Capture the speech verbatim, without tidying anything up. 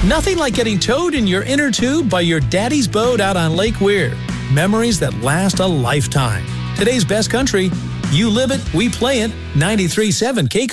Nothing like getting towed in your inner tube by your daddy's boat out on Lake Weir. Memories that last a lifetime. Today's best country. You live it, we play it. ninety-three point seven K.